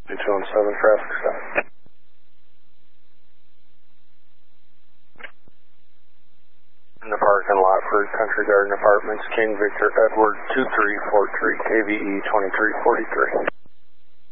217 traffic stop. In the parking lot for Country Garden Apartments, King Victor Edward 2343, KVE 2343.